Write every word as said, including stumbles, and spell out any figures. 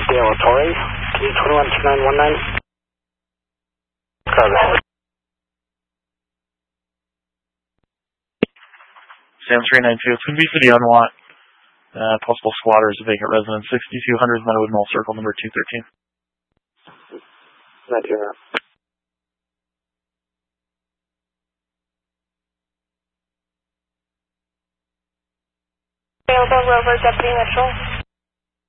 Dale Torres, Q two one two nine one nine. Copy. Sam three nine two, it's going to be for the unwant. Uh, possible squatters, vacant residence, sixty-two hundred Meadowood Mill Circle, number two thirteen. Nigeria. Available Rover Deputy Mitchell.